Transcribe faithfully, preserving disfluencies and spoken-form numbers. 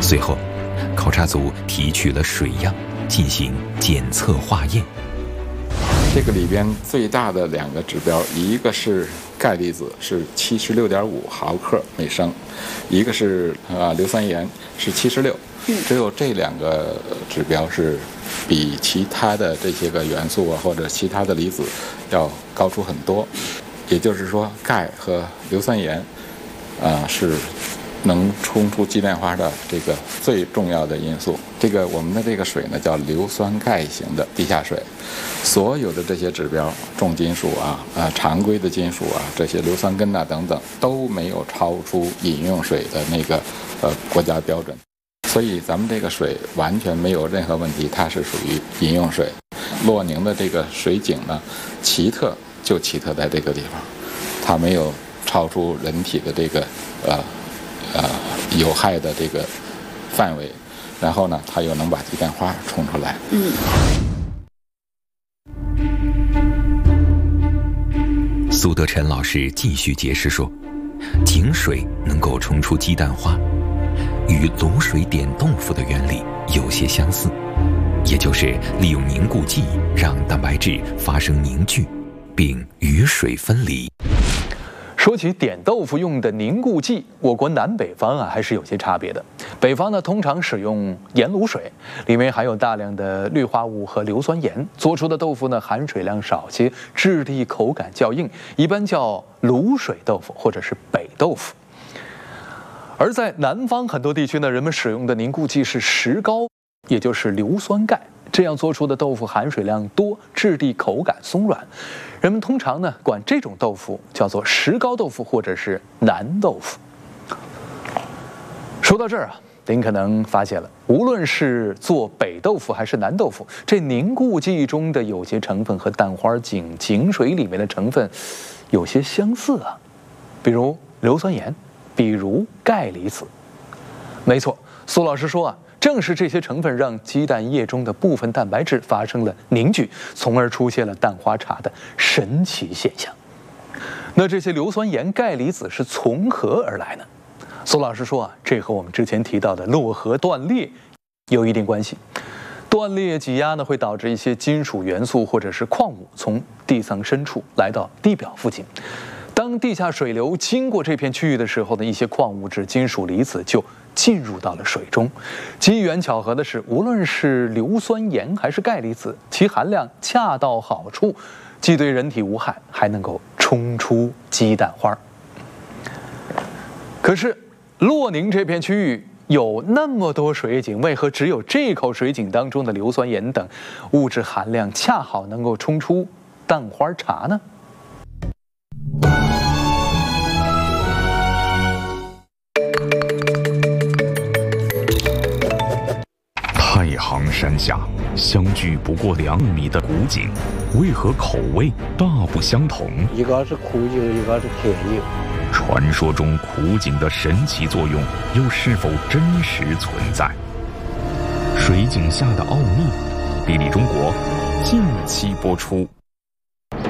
随后，考察组提取了水样进行检测化验。 这个里边最大的两个指标，一个是钙离子是七十六点五毫克每升，一个是啊硫酸盐是七十六。只有这两个指标是比其他的这些个元素啊或者其他的离子要高出很多。也就是说，钙和硫酸盐啊、呃、是能冲出鸡蛋花的这个最重要的因素。这个我们的这个水呢叫硫酸钙型的地下水，所有的这些指标，重金属啊、啊常规的金属啊，这些硫酸根啊等等都没有超出饮用水的那个呃国家标准，所以咱们这个水完全没有任何问题，它是属于饮用水。洛宁的这个水井呢，奇特就奇特在这个地方，它没有超出人体的这个呃。呃，有害的这个范围，然后呢，它又能把鸡蛋花冲出来。嗯。 苏德臣老师继续解释说，井水能够冲出鸡蛋花，与卤水点豆腐的原理有些相似，也就是利用凝固剂让蛋白质发生凝聚，并与水分离。 说起点豆腐用的凝固剂，我国南北方啊还是有些差别的。北方呢通常使用盐卤水，里面含有大量的氯化物和硫酸盐，做出的豆腐呢含水量少些，质地口感较硬，一般叫卤水豆腐或者是北豆腐。而在南方很多地区呢，人们使用的凝固剂是石膏，也就是硫酸钙。这样做出的豆腐含水量多，质地口感松软，人们通常呢管这种豆腐叫做石膏豆腐或者是南豆腐。说到这儿啊，您可能发现了，无论是做北豆腐还是南豆腐，这凝固剂中的有些成分和蛋花井井水里面的成分有些相似啊，比如硫酸盐，比如钙离子。没错，苏老师说啊，正是这些成分让鸡蛋液中的部分蛋白质发生了凝聚，从而出现了蛋花茶的神奇现象。那这些硫酸盐、钙离子是从何而来呢？苏老师说啊，这和我们之前提到的洛河断裂有一定关系。断裂挤压呢，会导致一些金属元素或者是矿物从地层深处来到地表附近。当地下水流经过这片区域的时候呢，一些矿物质、金属离子就进入到了水中。机缘巧合的是，无论是硫酸盐还是钙离子，其含量恰到好处，既对人体无害，还能够冲出鸡蛋花。可是洛宁这片区域有那么多水井，为何只有这口水井当中的硫酸盐等物质含量恰好能够冲出蛋花茶呢？ 太行山下相距不过两米的古井，为何口味大不相同？ 一个是苦井，一个是甜井。 传说中苦井的神奇作用又是否真实存在？水井下的奥秘，地理中国近期播出。